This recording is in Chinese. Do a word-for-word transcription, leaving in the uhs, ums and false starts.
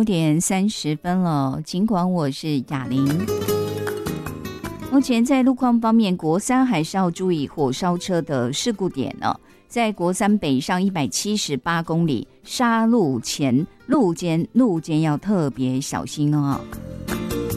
点三十分了，尽管我是雅玲。目前在路况方面，国三还是要注意火烧车的事故点呢。在国三北上一百七十八公里沙路前路肩路肩要特别小心哦。